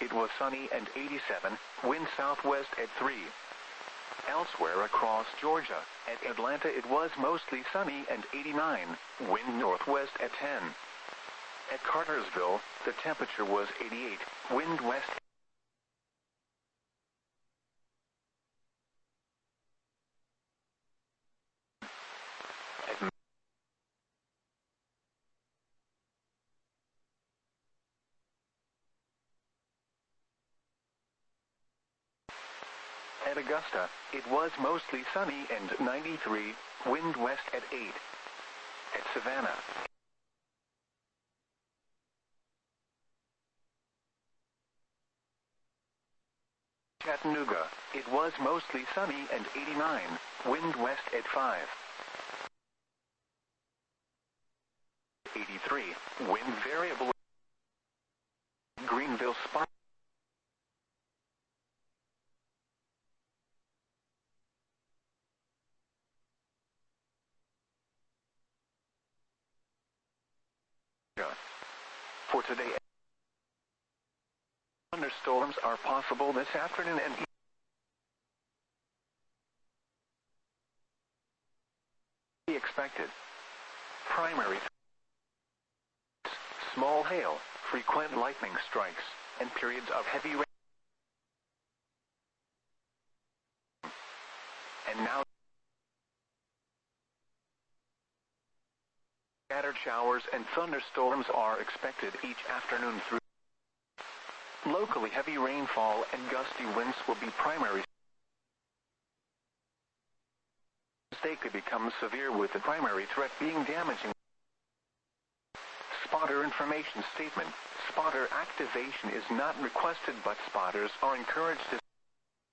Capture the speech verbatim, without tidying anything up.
it was sunny and eighty-seven, wind southwest at three. Elsewhere across Georgia, at Atlanta it was mostly sunny and eighty-nine, wind northwest at ten. At Cartersville, the temperature was eighty-eight, wind west. At At Augusta, it was mostly sunny and ninety-three, wind west at eight. At Savannah, Chattanooga, it was mostly sunny and eighty-nine, wind west at five. eighty-three, wind variable. Greenville spot. For today, thunderstorms are possible this afternoon and evening. Expected. Primary. Small hail, frequent lightning strikes, and periods of heavy rain. And now, scattered showers and thunderstorms are expected each afternoon through. Locally heavy rainfall and gusty winds will be primary. They could become severe with the primary threat being damaging. Spotter information statement. Spotter activation is not requested, but spotters are encouraged to